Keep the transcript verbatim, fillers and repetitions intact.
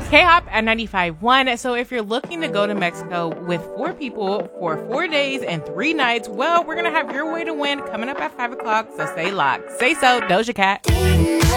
K-Hop at ninety-five point one. So if you're looking to go to Mexico with four people for four days and three nights, well, we're going to have your way to win coming up at five o'clock. So stay locked. Say so, Doja Cat.